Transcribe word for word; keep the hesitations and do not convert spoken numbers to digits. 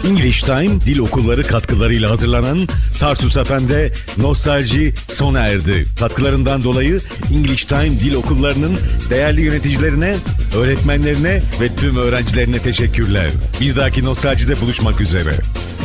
English Time dil okulları katkılarıyla hazırlanan Tarsus F M'de nostalji sona erdi. Katkılarından dolayı English Time dil okullarının değerli yöneticilerine, öğretmenlerine ve tüm öğrencilerine teşekkürler. Bir dahaki nostaljide buluşmak üzere.